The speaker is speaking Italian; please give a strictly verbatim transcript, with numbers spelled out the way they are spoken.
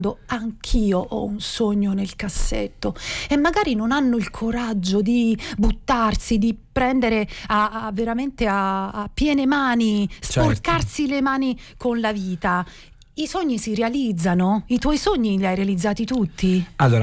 anch'io ho un sogno nel cassetto, e magari non hanno il coraggio di buttarsi, di prendere a, a veramente a, a piene mani, sporcarsi certo. le mani con la vita. I sogni si realizzano? I tuoi sogni li hai realizzati tutti? Allora